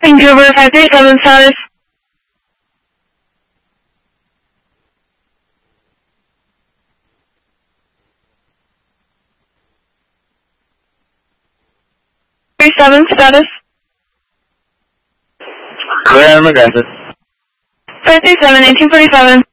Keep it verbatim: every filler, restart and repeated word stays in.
Vancouver, five three seven status. three seven status. Clear and aggressive. five three seven, eighteen forty-seven.